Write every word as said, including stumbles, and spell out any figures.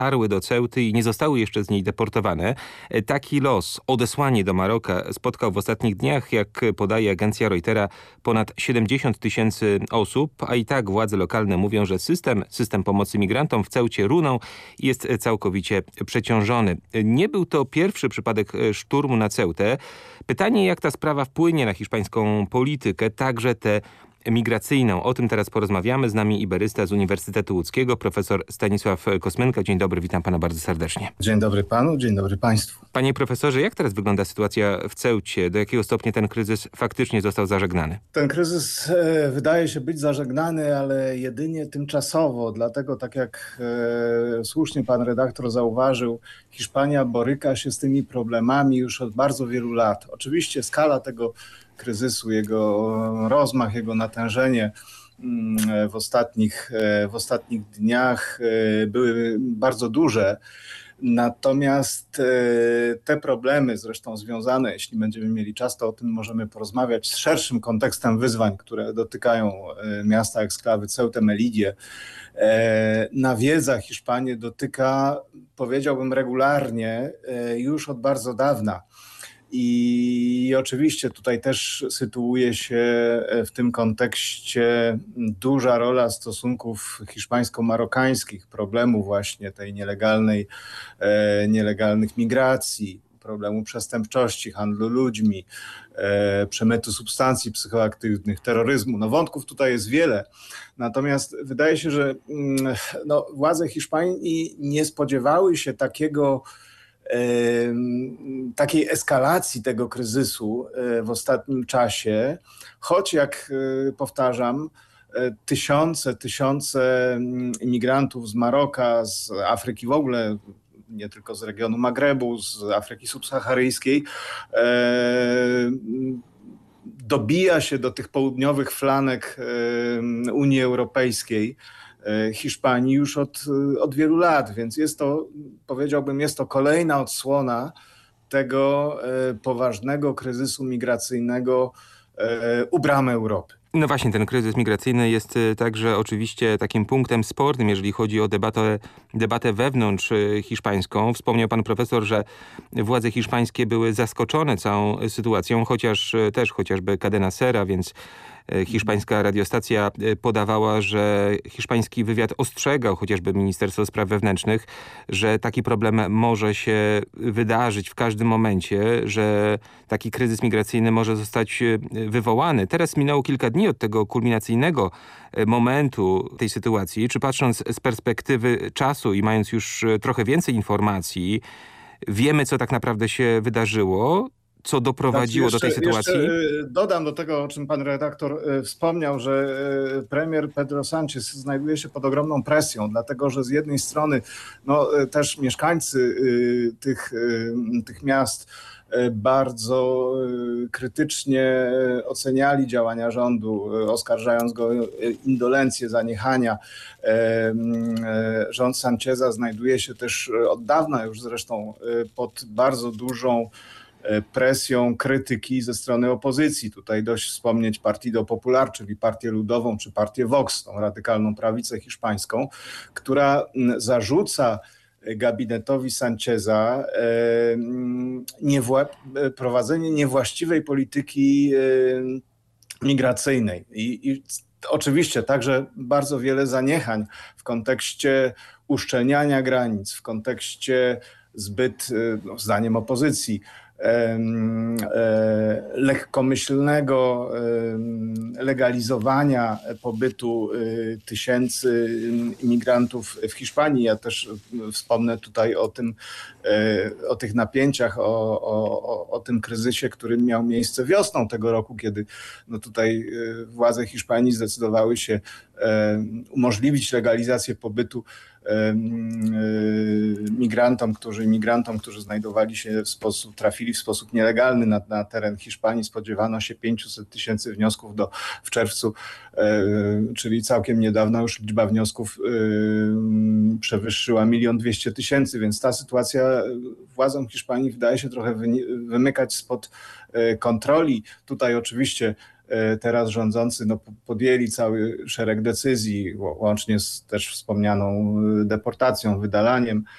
dotarły do Ceuty i nie zostały jeszcze z niej deportowane. Taki los, odesłanie do Maroka spotkał w ostatnich dniach, jak podaje agencja Reutera, ponad siedemdziesiąt tysięcy osób, a i tak władze lokalne mówią, że system, system pomocy migrantom w Ceucie runął i jest całkowicie przeciążony. Nie był to pierwszy przypadek szturmu na Ceutę. Pytanie, jak ta sprawa wpłynie na hiszpańską politykę, także tę migracyjną. O tym teraz porozmawiamy. Z nami iberysta z Uniwersytetu Łódzkiego, profesor Stanisław Kosmenka. Dzień dobry, witam pana bardzo serdecznie. Dzień dobry panu, dzień dobry państwu. Panie profesorze, jak teraz wygląda sytuacja w Ceucie? Do jakiego stopnia ten kryzys faktycznie został zażegnany? Ten kryzys e, wydaje się być zażegnany, ale jedynie tymczasowo. Dlatego, tak jak e, słusznie pan redaktor zauważył, Hiszpania boryka się z tymi problemami już od bardzo wielu lat. Oczywiście skala tego kryzysu, jego rozmach, jego natężenie w ostatnich, w ostatnich dniach były bardzo duże. Natomiast te problemy, zresztą związane, jeśli będziemy mieli czas, to o tym możemy porozmawiać, z szerszym kontekstem wyzwań, które dotykają miasta eksklawy Ceutę, Melidię, nawiedza Hiszpanię, dotyka, powiedziałbym, regularnie już od bardzo dawna. I oczywiście tutaj też sytuuje się w tym kontekście duża rola stosunków hiszpańsko-marokańskich, problemu właśnie tej nielegalnej, e, nielegalnych migracji, problemu przestępczości, handlu ludźmi, e, przemytu substancji psychoaktywnych, terroryzmu. No wątków tutaj jest wiele. Natomiast wydaje się, że mm, no, władze Hiszpanii nie spodziewały się takiego takiej eskalacji tego kryzysu w ostatnim czasie, choć jak powtarzam, tysiące, tysiące imigrantów z Maroka, z Afryki w ogóle, nie tylko z regionu Magrebu, z Afryki subsaharyjskiej, dobija się do tych południowych flanek Unii Europejskiej, Hiszpanii już od, od wielu lat, więc jest to, powiedziałbym, jest to kolejna odsłona tego poważnego kryzysu migracyjnego u bram Europy. No właśnie, ten kryzys migracyjny jest także oczywiście takim punktem spornym, jeżeli chodzi o debatę, debatę wewnątrz hiszpańską. Wspomniał pan profesor, że władze hiszpańskie były zaskoczone całą sytuacją, chociaż też chociażby Cadena Sera, więc hiszpańska radiostacja podawała, że hiszpański wywiad ostrzegał chociażby Ministerstwo Spraw Wewnętrznych, że taki problem może się wydarzyć w każdym momencie, że taki kryzys migracyjny może zostać wywołany. Teraz minęło kilka dni od tego kulminacyjnego momentu tej sytuacji. Czy patrząc z perspektywy czasu i mając już trochę więcej informacji, wiemy, co tak naprawdę się wydarzyło? Co doprowadziło jeszcze, do tej sytuacji? Dodam do tego, o czym pan redaktor wspomniał, że premier Pedro Sánchez znajduje się pod ogromną presją, dlatego że z jednej strony no, też mieszkańcy tych, tych miast bardzo krytycznie oceniali działania rządu, oskarżając go o indolencję, zaniechania. Rząd Sancheza znajduje się też od dawna już zresztą pod bardzo dużą presją krytyki ze strony opozycji. Tutaj dość wspomnieć Partido Popular, czyli Partię Ludową, czy Partię Vox, tą radykalną prawicę hiszpańską, która zarzuca gabinetowi Sancheza niewła- prowadzenie niewłaściwej polityki migracyjnej. I, i oczywiście także bardzo wiele zaniechań w kontekście uszczelniania granic, w kontekście zbyt, no, zdaniem opozycji, lekkomyślnego legalizowania pobytu tysięcy imigrantów w Hiszpanii. Ja też wspomnę tutaj o tym, o tych napięciach, o, o, o tym kryzysie, który miał miejsce wiosną tego roku, kiedy no tutaj władze Hiszpanii zdecydowały się umożliwić legalizację pobytu migrantom, którzy imigrantom, którzy znajdowali się w sposób, trafili w sposób nielegalny na, na teren Hiszpanii. Spodziewano się pięćset tysięcy wniosków do, w czerwcu, czyli całkiem niedawno już liczba wniosków przewyższyła milion dwieście tysięcy, więc ta sytuacja władzom Hiszpanii wydaje się trochę wymykać spod kontroli. Tutaj oczywiście teraz rządzący no, podjęli cały szereg decyzji, łącznie z też wspomnianą deportacją, wydalaniem